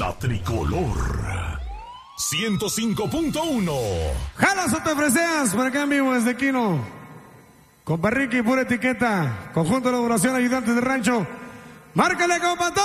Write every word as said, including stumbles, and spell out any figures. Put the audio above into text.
La tricolor ciento cinco punto uno. Jalas o te freseas, por acá en vivo desde Quino. Compa Ricky, pura etiqueta. Conjunto de elaboración, ayudante de rancho. Márcale, compa.